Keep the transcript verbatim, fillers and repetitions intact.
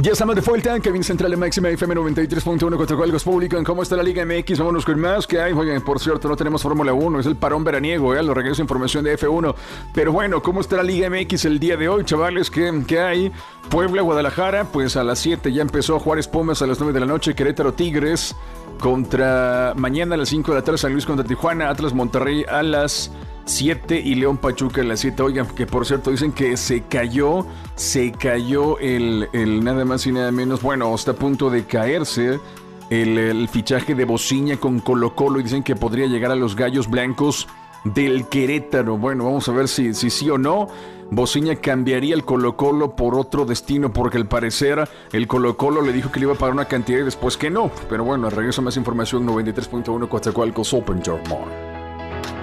Ya estamos de vuelta, Kevin Central de Máxima F M noventa y tres punto uno contra Cualgos Publican. ¿Cómo está la Liga M X? Vámonos con más que hay. Oigan, por cierto, no tenemos Fórmula uno, es el parón veraniego, ¿eh? Lo regreso información de F uno. Pero bueno, ¿cómo está la Liga M X el día de hoy, chavales? ¿Qué, qué hay? Puebla, Guadalajara, pues a las siete ya empezó. Juárez, Pumas a las nueve de la noche. Querétaro, Tigres contra mañana a las cinco de la tarde. San Luis contra Tijuana. Atlas, Monterrey a las siete y León Pachuca a las siete. Oigan, que por cierto dicen que se cayó, se cayó el, el nada más y nada menos, bueno, está a punto de caerse el, el fichaje de Bociña con Colo Colo y dicen que podría llegar a los Gallos Blancos del Querétaro. Bueno, vamos a ver si, si sí o no. Bociña cambiaría el Colo Colo por otro destino porque al parecer el Colo Colo le dijo que le iba a pagar una cantidad y después que no. Pero bueno, regreso a más información noventa y tres punto uno Coatzacoalcos Open German.